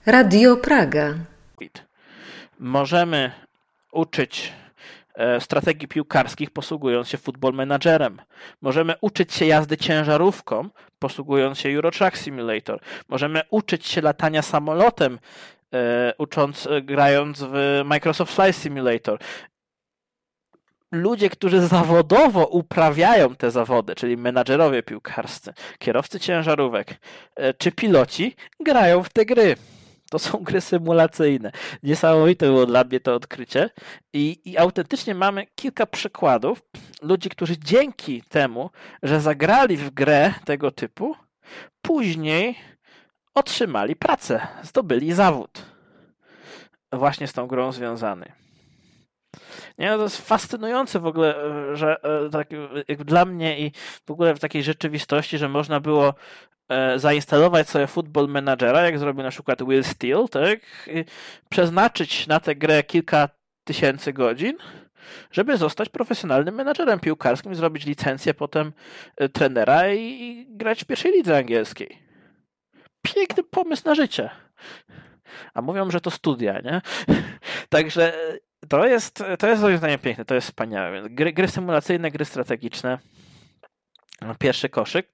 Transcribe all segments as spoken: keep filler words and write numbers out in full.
Radio Praga. Możemy uczyć strategii piłkarskich, posługując się Football Managerem. Możemy uczyć się jazdy ciężarówką, posługując się Euro Truck Simulator. Możemy uczyć się latania samolotem, ucząc, grając w Microsoft Flight Simulator. Ludzie, którzy zawodowo uprawiają te zawody, czyli menadżerowie piłkarscy, kierowcy ciężarówek czy piloci, grają w te gry. To są gry symulacyjne. Niesamowite było dla mnie to odkrycie. I, I autentycznie mamy kilka przykładów ludzi, którzy dzięki temu, że zagrali w grę tego typu, później otrzymali pracę, zdobyli zawód właśnie z tą grą związany. Nie, no to jest fascynujące w ogóle, że tak, jak dla mnie i w ogóle w takiej rzeczywistości, że można było zainstalować sobie Football Managera, jak zrobił na przykład Will Steele, tak? I przeznaczyć na tę grę kilka tysięcy godzin, żeby zostać profesjonalnym menadżerem piłkarskim i zrobić licencję potem trenera i, i grać w pierwszej lidze angielskiej. Piękny pomysł na życie. A mówią, że to studia, nie? Także to jest, to jest moim zdaniem piękne, to jest wspaniałe. Gry, gry symulacyjne, gry strategiczne. Pierwszy koszyk.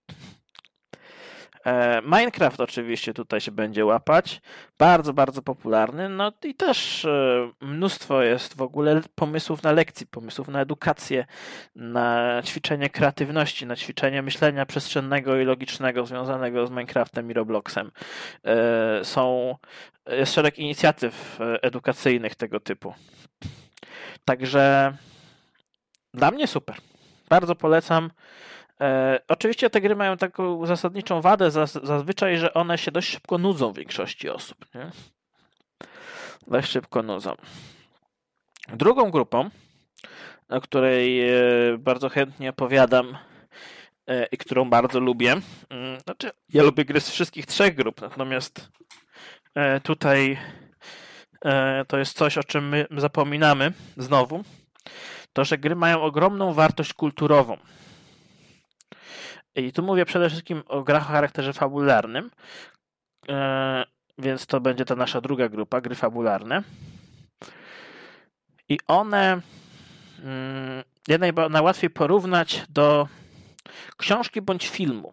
Minecraft oczywiście tutaj się będzie łapać. Bardzo, bardzo popularny. No i też mnóstwo jest w ogóle pomysłów na lekcji, pomysłów na edukację, na ćwiczenie kreatywności, na ćwiczenie myślenia przestrzennego i logicznego związanego z Minecraftem i Robloxem. Są, jest szereg inicjatyw edukacyjnych tego typu. Także dla mnie super. Bardzo polecam. E, oczywiście te gry mają taką zasadniczą wadę zaz, zazwyczaj, że one się dość szybko nudzą większości osób. Nie? Dość szybko nudzą. Drugą grupą, o której e, bardzo chętnie opowiadam e, i którą bardzo lubię, e, znaczy ja lubię gry z wszystkich trzech grup, natomiast e, tutaj e, to jest coś, o czym my zapominamy znowu, to, że gry mają ogromną wartość kulturową. I tu mówię przede wszystkim o grach o charakterze fabularnym, więc to będzie ta nasza druga grupa, gry fabularne. I one je najłatwiej porównać do książki bądź filmu.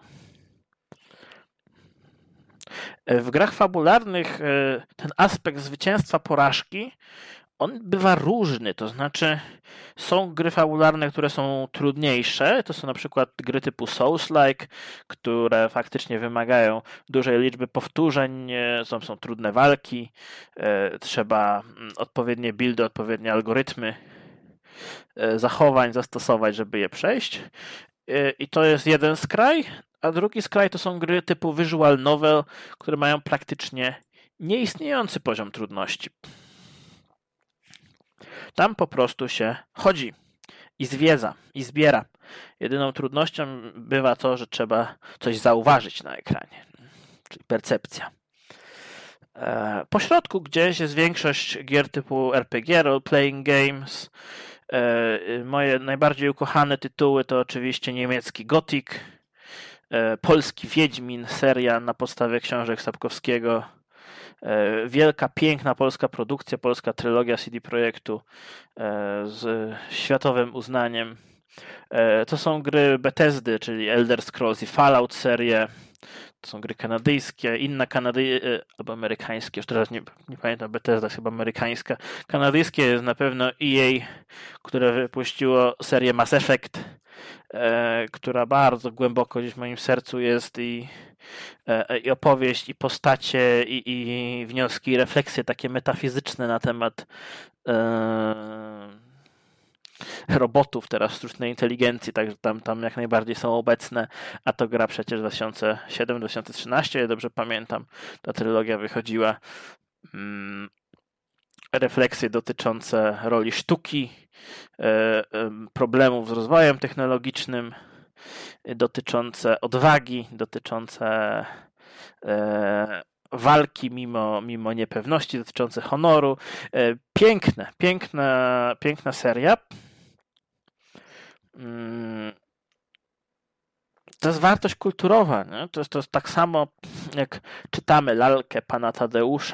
W grach fabularnych ten aspekt zwycięstwa, porażki, on bywa różny, to znaczy są gry fabularne, które są trudniejsze, to są na przykład gry typu Souls-like, które faktycznie wymagają dużej liczby powtórzeń, są, są trudne walki, trzeba odpowiednie buildy, odpowiednie algorytmy zachowań zastosować, żeby je przejść. I to jest jeden skraj, a drugi skraj to są gry typu visual novel, które mają praktycznie nieistniejący poziom trudności. Tam po prostu się chodzi i zwiedza, i zbiera. Jedyną trudnością bywa to, że trzeba coś zauważyć na ekranie, czyli percepcja. Po środku gdzieś jest większość gier typu R P G, role playing games. Moje najbardziej ukochane tytuły to oczywiście niemiecki Gothic, polski Wiedźmin, seria na podstawie książek Sapkowskiego. Wielka, piękna polska produkcja, polska trylogia C D Projektu z światowym uznaniem. To są gry Bethesdy, czyli Elder Scrolls i Fallout serie. To są gry kanadyjskie, inne kanadyjskie albo amerykańskie, już teraz nie, nie pamiętam, Bethesda jest chyba amerykańska. Kanadyjskie jest na pewno E A, które wypuściło serię Mass Effect, e, która bardzo głęboko gdzieś w moim sercu jest i, e, i opowieść, i postacie, i, i wnioski, i refleksje takie metafizyczne na temat e, robotów teraz, sztucznej inteligencji, także tam, tam jak najbardziej są obecne, a to gra przecież dwa tysiące siódmy dwa tysiące trzynaście, ja dobrze pamiętam, ta trylogia wychodziła. Hmm. Refleksje dotyczące roli sztuki, problemów z rozwojem technologicznym, dotyczące odwagi, dotyczące walki mimo, mimo niepewności, dotyczące honoru. Piękne, piękna, piękna seria. To jest wartość kulturowa. Nie? To, jest, to jest tak samo, jak czytamy lalkę pana Tadeusza